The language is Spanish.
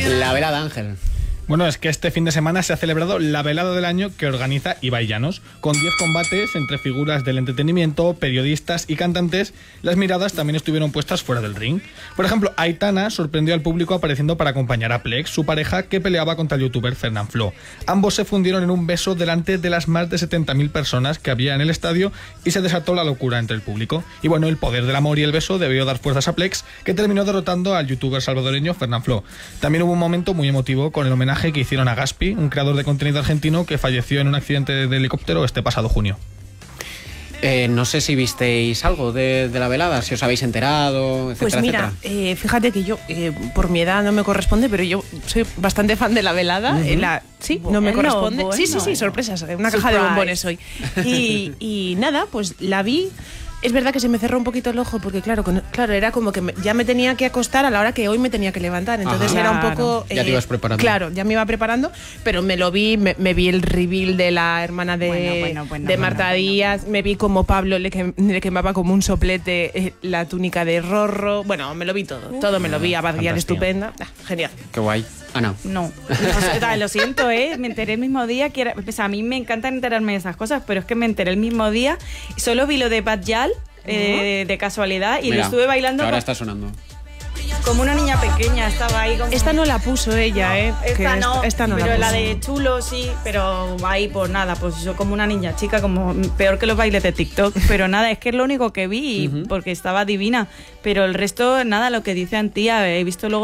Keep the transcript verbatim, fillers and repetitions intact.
La velada, Ángel. Bueno, es que este fin de semana se ha celebrado la velada del año que organiza Ibai Llanos. Con diez combates entre figuras del entretenimiento, periodistas y cantantes, las miradas también estuvieron puestas fuera del ring. Por ejemplo, Aitana sorprendió al público apareciendo para acompañar a Plex, su pareja, que peleaba contra el youtuber Fernanfloo. Ambos se fundieron en un beso delante de las más de setenta mil personas que había en el estadio y se desató la locura entre el público. Y bueno, el poder del amor y el beso debió dar fuerzas a Plex, que terminó derrotando al youtuber salvadoreño Fernanfloo. También hubo un momento muy emotivo con el homenaje que hicieron a Gaspi, un creador de contenido argentino que falleció en un accidente de helicóptero este pasado junio. Eh, no sé si visteis algo de, de la velada, si os habéis enterado, etcétera, Pues mira, eh, fíjate que yo, eh, por mi edad no me corresponde, pero yo soy bastante fan de la velada. Uh-huh. eh, la, sí, bueno, no me corresponde. Bueno, sí, sí, sí, sorpresas, una Surprise. Caja de bombones hoy. Y, y nada, pues la vi. Es verdad que se me cerró un poquito el ojo porque, claro, con, claro era como que me, ya me tenía que acostar a la hora que hoy me tenía que levantar. Entonces Ajá. era un poco... Eh, ya te ibas preparando. Claro, ya me iba preparando, pero me lo vi, me, me vi el reveal de la hermana de, bueno, bueno, bueno, de Marta bueno, Díaz, bueno. me vi como Pablo le, que, le quemaba como un soplete eh, la túnica de Rorro. Bueno, me lo vi todo, todo me lo vi, Abad Gyal estupenda. Ah, genial. Qué guay. Ana. No, o sea, lo siento, ¿eh? Me enteré el mismo día, que era, pues a mí me encanta enterarme de esas cosas, pero es que me enteré el mismo día, solo vi lo de Abad Gyal, Eh, de casualidad y Mira, lo estuve bailando ahora como, está sonando como una niña pequeña, estaba ahí como... Esta no la puso ella, ¿eh? Esta no, esta, esta no pero la, la de Chulo sí, pero ahí pues nada, pues yo como una niña chica, como peor que los bailes de TikTok, pero nada, es que es lo único que vi, uh-huh. porque estaba divina, pero el resto nada, lo que dice Antía, he visto luego